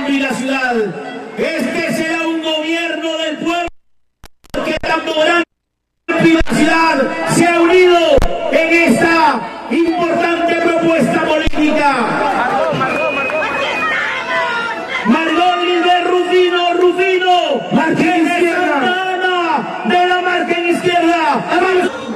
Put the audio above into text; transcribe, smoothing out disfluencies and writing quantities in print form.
y la ciudad. Este será un gobierno del pueblo que tanto grande y la ciudad se ha unido en esta importante propuesta política. Margot Gilbert Rufino, Marqués